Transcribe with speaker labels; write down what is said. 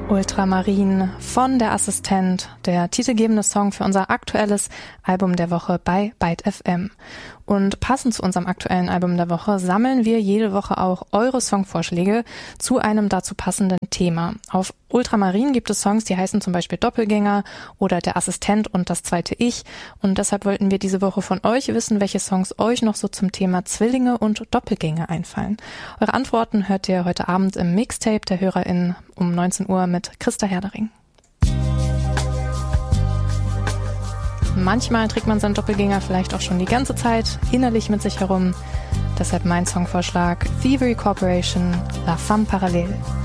Speaker 1: Ultramarin von Der Assistent, der titelgebende Song für unser aktuelles Album der Woche bei Byte FM. Und passend zu unserem aktuellen Album der Woche sammeln wir jede Woche auch eure Songvorschläge zu einem dazu passenden Thema. Auf Ultramarin gibt es Songs, die heißen zum Beispiel Doppelgänger oder Der Assistent und Das zweite Ich. Und deshalb wollten wir diese Woche von euch wissen, welche Songs euch noch so zum Thema Zwillinge und Doppelgänge einfallen. Eure Antworten hört ihr heute Abend im Mixtape der HörerInnen um 19 Uhr mit Christa Herdering. Manchmal trägt man seinen Doppelgänger vielleicht auch schon die ganze Zeit innerlich mit sich herum. Deshalb mein Songvorschlag: Thievery Corporation, La Femme Parallèle.